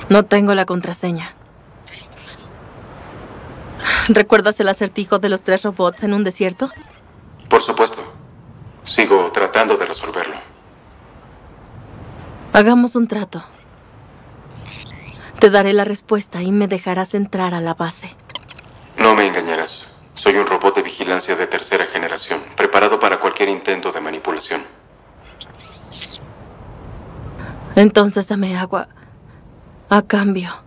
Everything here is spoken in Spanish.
No tengo la contraseña. ¿Recuerdas el acertijo de los 3 robots en un desierto? Por supuesto. Sigo tratando de resolverlo. Hagamos un trato. Te daré la respuesta y me dejarás entrar a la base. No me engañarás. Soy un robot de vigilancia de 3ª generación, preparado para cualquier intento de manipulación. Entonces dame agua a cambio.